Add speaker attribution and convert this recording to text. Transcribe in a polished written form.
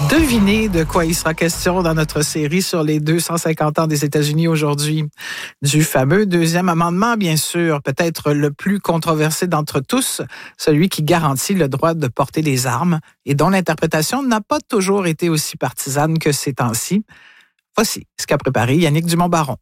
Speaker 1: Devinez de quoi il sera question dans notre série sur les 250 ans des États-Unis aujourd'hui. Du fameux deuxième amendement, bien sûr, peut-être le plus controversé d'entre tous, celui qui garantit le droit de porter les armes et dont l'interprétation n'a pas toujours été aussi partisane que ces temps-ci. Voici ce qu'a préparé Yannick Dumont-Baron.